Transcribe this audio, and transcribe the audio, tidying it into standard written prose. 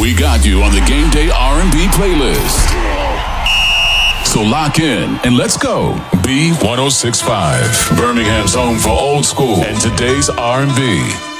We got you on the Game Day R&B playlist. So lock in and let's go. B1065, Birmingham's home for old school and today's R&B.